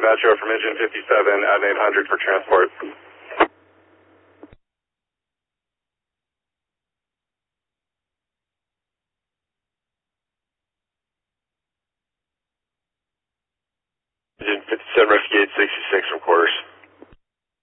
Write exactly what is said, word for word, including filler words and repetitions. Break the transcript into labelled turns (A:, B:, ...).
A: Metro from engine fifty-seven at eight hundred for transport. Engine fifty-seven, rescue eight sixty-six from quarters.